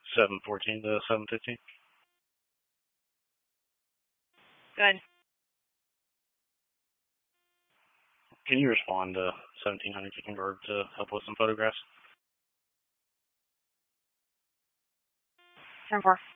714 to 715. Go ahead. Can you respond to 1700 to convert to help with some photographs? 10-4.